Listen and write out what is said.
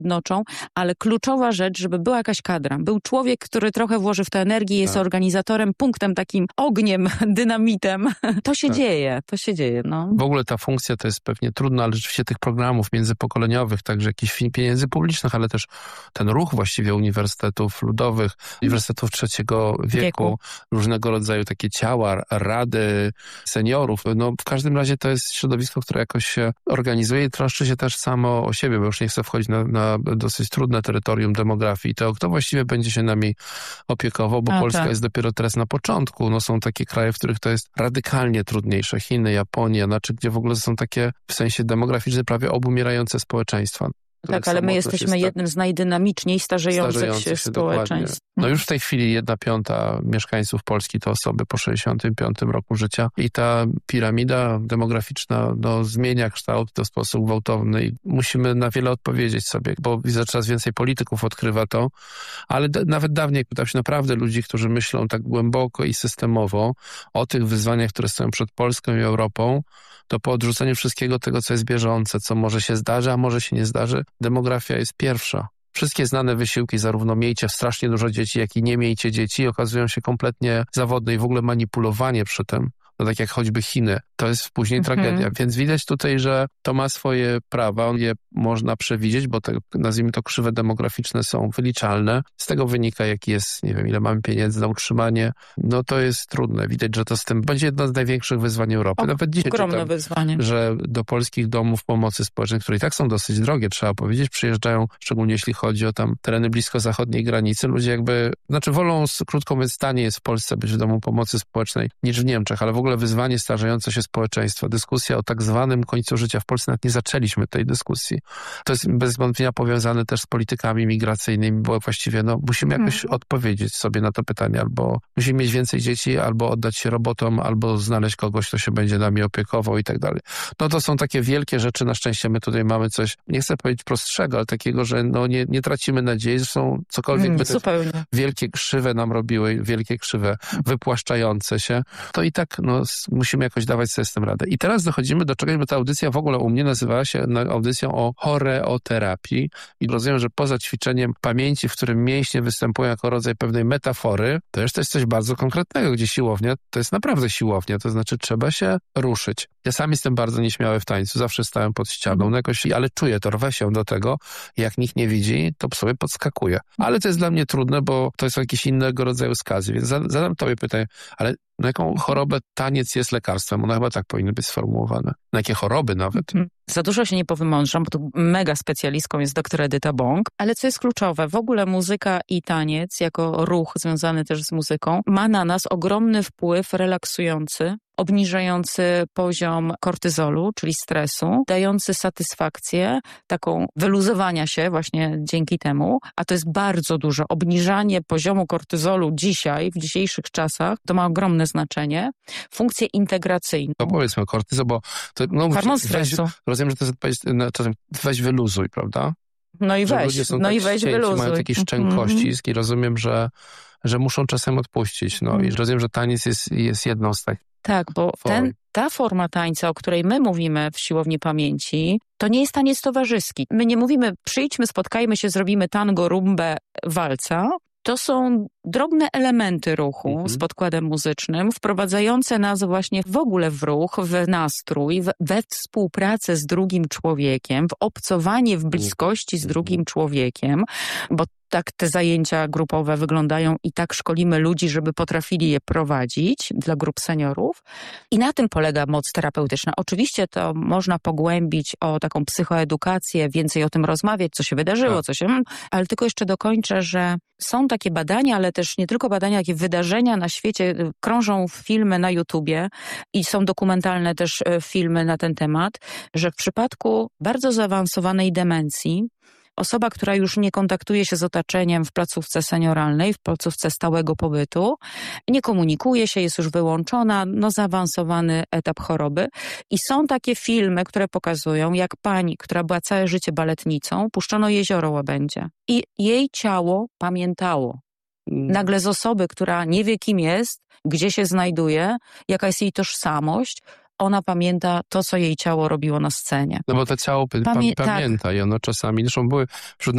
jednoczą, ale kluczowa rzecz, żeby była jakaś kadra. Był człowiek, który trochę włoży w to energię, jest organizatorem, punktem takim, ogniem, dynamitem. To się dzieje. No. W ogóle ta funkcja to jest pewnie trudna, ale rzeczywiście tych programów międzypokoleniowych, także jakichś pieniędzy publicznych, ale też ten ruch właściwie uniwersytetów ludowych, uniwersytetów trzeciego wieku, różnego rodzaju takie ciała, rady seniorów. No w każdym razie to jest środowisko, które jakoś się organizuje i troszczy się też samo o siebie, bo już nie chcę wchodzić na dosyć trudne terytorium demografii. To kto właściwie będzie się nami opiekował, bo Polska jest dopiero teraz na początku. No są takie kraje, w których to jest radykalnie trudniejsze. Chiny, Japonia, gdzie w ogóle są takie w sensie demograficznym prawie obumierające społeczeństwa. Tak, ale my jesteśmy jednym z najdynamiczniej starzejących się społeczeństw. No już w tej chwili 1/5 mieszkańców Polski to osoby po 65 roku życia i ta piramida demograficzna zmienia kształt w sposób gwałtowny i musimy na wiele odpowiedzieć sobie, bo coraz więcej polityków odkrywa to, ale nawet dawniej pytał się naprawdę ludzi, którzy myślą tak głęboko i systemowo o tych wyzwaniach, które stoją przed Polską i Europą, to po odrzuceniu wszystkiego tego, co jest bieżące, co może się zdarzy, a może się nie zdarzy, demografia jest pierwsza. Wszystkie znane wysiłki, zarówno miejcie strasznie dużo dzieci, jak i nie miejcie dzieci, okazują się kompletnie zawodne i w ogóle manipulowanie przy tym. No tak jak choćby Chiny, to jest później tragedia. Więc widać tutaj, że to ma swoje prawa, je można przewidzieć, bo te, nazwijmy to, krzywe demograficzne są wyliczalne. Z tego wynika, jaki jest, nie wiem, ile mamy pieniędzy na utrzymanie. No to jest trudne. Widać, że to z tym będzie jedno z największych wyzwań Europy. Nawet dzisiaj ogromne wyzwanie. Że do polskich domów pomocy społecznej, które i tak są dosyć drogie, trzeba powiedzieć, przyjeżdżają, szczególnie jeśli chodzi o tam tereny blisko zachodniej granicy, ludzie wolą, krótko mówiąc, taniej jest w Polsce być w domu pomocy społecznej niż w Niemczech, ale w ogóle wyzwanie starzejące się społeczeństwo, dyskusja o tak zwanym końcu życia. W Polsce nawet nie zaczęliśmy tej dyskusji. To jest bez wątpienia powiązane też z politykami migracyjnymi, bo właściwie musimy jakoś odpowiedzieć sobie na to pytanie, albo musimy mieć więcej dzieci, albo oddać się robotom, albo znaleźć kogoś, kto się będzie nami opiekował i tak dalej. No to są takie wielkie rzeczy. Na szczęście my tutaj mamy coś, nie chcę powiedzieć prostszego, ale takiego, że nie tracimy nadziei, że są cokolwiek by te wielkie krzywe nam robiły, wielkie krzywe wypłaszczające się, to i tak musimy jakoś dawać sobie z tym radę. I teraz dochodzimy do czegoś, bo ta audycja w ogóle u mnie nazywała się audycją o choreoterapii i rozumiem, że poza ćwiczeniem pamięci, w którym mięśnie występują jako rodzaj pewnej metafory, to jest też coś bardzo konkretnego, gdzie siłownia to jest naprawdę siłownia, to znaczy trzeba się ruszyć. Ja sam jestem bardzo nieśmiały w tańcu, zawsze stałem pod ścianą, ale czuję to, rwę się do tego, jak nikt nie widzi, to sobie podskakuję. Ale to jest dla mnie trudne, bo to są jakieś innego rodzaju skazy, więc zadam tobie pytanie, ale na jaką chorobę taniec jest lekarstwem? One chyba tak powinny być sformułowane. Na jakie choroby nawet? Za dużo się nie powymądrzam, bo tu mega specjalistką jest dr Edyta Bąk, ale co jest kluczowe, w ogóle muzyka i taniec jako ruch związany też z muzyką ma na nas ogromny wpływ relaksujący, obniżający poziom kortyzolu, czyli stresu, dający satysfakcję, taką wyluzowania się właśnie dzięki temu, a to jest bardzo dużo. Obniżanie poziomu kortyzolu dzisiaj, w dzisiejszych czasach, to ma ogromne znaczenie. Funkcję integracyjną. To powiedzmy kortyzol, bo to, hormon stresu. Rozumiem, że to jest odpowiedź na czasem weź wyluzuj, prawda? No i weź, wyluzuj. Mają taki szczękościsk i rozumiem, że muszą czasem odpuścić. I rozumiem, że taniec jest jedną z takich. Tak, bo ta forma tańca, o której my mówimy w Siłowni Pamięci, to nie jest taniec towarzyski. My nie mówimy przyjdźmy, spotkajmy się, zrobimy tango, rumbę, walca. To są drobne elementy ruchu z podkładem muzycznym, wprowadzające nas właśnie w ogóle w ruch, w nastrój, we współpracę z drugim człowiekiem, w obcowanie w bliskości z drugim człowiekiem, bo tak te zajęcia grupowe wyglądają i tak szkolimy ludzi, żeby potrafili je prowadzić dla grup seniorów. I na tym polega moc terapeutyczna. Oczywiście to można pogłębić o taką psychoedukację, więcej o tym rozmawiać, co się wydarzyło, ale tylko jeszcze dokończę, że są takie badania, ale też nie tylko badania, jakie wydarzenia na świecie, krążą filmy na YouTubie i są dokumentalne też filmy na ten temat, że w przypadku bardzo zaawansowanej demencji osoba, która już nie kontaktuje się z otoczeniem w placówce senioralnej, w placówce stałego pobytu, nie komunikuje się, jest już wyłączona, zaawansowany etap choroby. I są takie filmy, które pokazują, jak pani, która była całe życie baletnicą, puszczono Jezioro Łabędzie. I jej ciało pamiętało. Nagle z osoby, która nie wie, kim jest, gdzie się znajduje, jaka jest jej tożsamość, ona pamięta to, co jej ciało robiło na scenie. No bo to ciało pamięta i ono czasami, zresztą były wśród